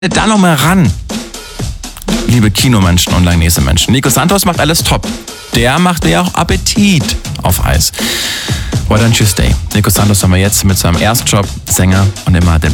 Da noch mal ran. Liebe Kinomenschen und Langnese-Menschen. Nico Santos macht alles top. Der macht mir auch Appetit auf Eis. Why don't you stay? Nico Santos haben wir jetzt mit seinem Erstjob, Sänger und immer den